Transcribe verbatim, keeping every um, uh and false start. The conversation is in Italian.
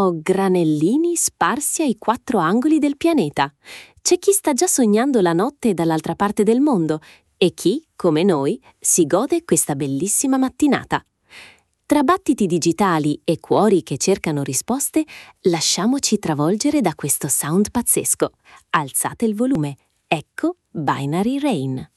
Siamo granellini sparsi ai quattro angoli del pianeta. C'è chi sta già sognando la notte dall'altra parte del mondo e chi, come noi, si gode questa bellissima mattinata. Tra battiti digitali e cuori che cercano risposte, lasciamoci travolgere da questo sound pazzesco. Alzate il volume. Ecco Binary Rain.